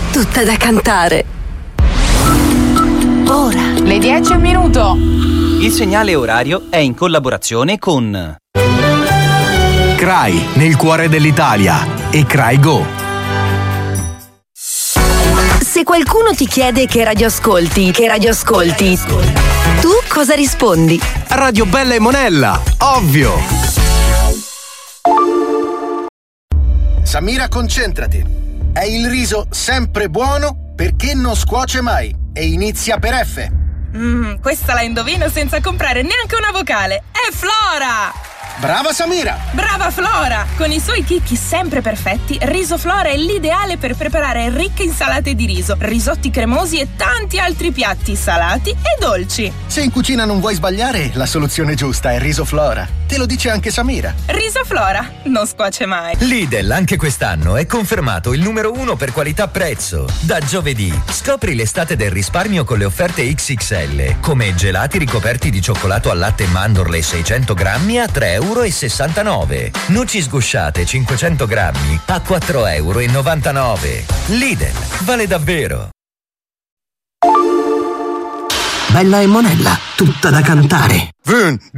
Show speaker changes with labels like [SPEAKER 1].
[SPEAKER 1] tutta da cantare. Ora,
[SPEAKER 2] le 10:01.
[SPEAKER 3] Il segnale orario è in collaborazione con
[SPEAKER 4] CRAI, nel cuore dell'Italia, e CRAI Go.
[SPEAKER 1] Se qualcuno ti chiede che radio ascolti, tu cosa rispondi?
[SPEAKER 4] Radio Bella e Monella, ovvio!
[SPEAKER 5] Samira, concentrati. È il riso sempre buono perché non scuoce mai e inizia per F.
[SPEAKER 6] Questa la indovino senza comprare neanche una vocale. È Flora!
[SPEAKER 5] Brava Samira!
[SPEAKER 6] Brava Flora! Con i suoi chicchi sempre perfetti, Riso Flora è l'ideale per preparare ricche insalate di riso, risotti cremosi e tanti altri piatti salati e dolci.
[SPEAKER 5] Se in cucina non vuoi sbagliare, la soluzione giusta è Riso Flora. Te lo dice anche Samira.
[SPEAKER 6] Riso Flora, non scuoce mai.
[SPEAKER 7] Lidl anche quest'anno è confermato il numero 1 per qualità-prezzo. Da giovedì scopri l'estate del risparmio con le offerte XXL, come gelati ricoperti di cioccolato al latte e mandorle 600 grammi a €3,69. Noci sgusciate 500 grammi a €4,99. Lidl, vale davvero.
[SPEAKER 4] Bella e Monella, tutta da cantare.
[SPEAKER 5] 1,